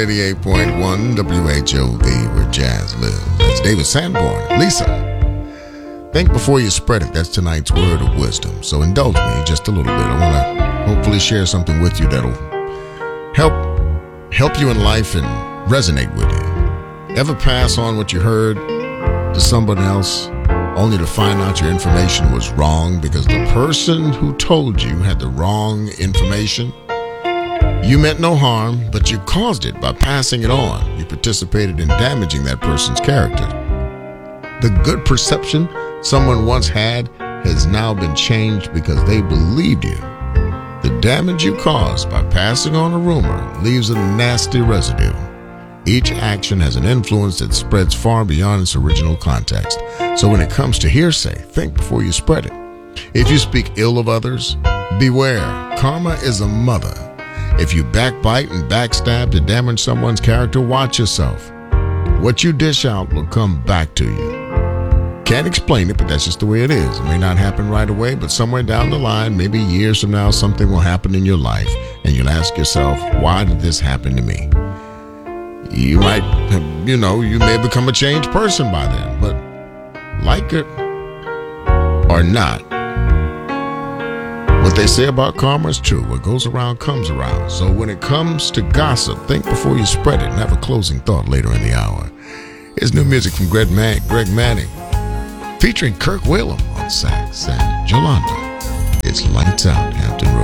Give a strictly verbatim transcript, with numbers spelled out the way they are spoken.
eighty-eight point one W H O V, where jazz lives. That's David Sanborn. Lisa, think before you spread it. That's tonight's word of wisdom. So indulge me just a little bit. I want to hopefully share something with you that'll help help you in life and resonate with you. Ever pass on what you heard to someone else only to find out your information was wrong because the person who told you had the wrong information? You meant no harm, but you caused it by passing it on. You participated in damaging that person's character. The good perception someone once had has now been changed because they believed you. The damage you caused by passing on a rumor leaves a nasty residue. Each action has an influence that spreads far beyond its original context. So when it comes to hearsay, think before you spread it. If you speak ill of others, beware. Karma is a mother. If you backbite and backstab to damage someone's character, watch yourself. What you dish out will come back to you. Can't explain it, but that's just the way it is. It may not happen right away, but somewhere down the line, maybe years from now, something will happen in your life, and you'll ask yourself, why did this happen to me? You might, you know, you may become a changed person by then, but like it or not, what they say about karma is true. What goes around comes around. So when it comes to gossip, think before you spread it and have a closing thought later in the hour. Here's new music from Greg, Man- Greg Manning, featuring Kirk Whalum on sax and Jolanda. It's Lights Out, Hampton Road.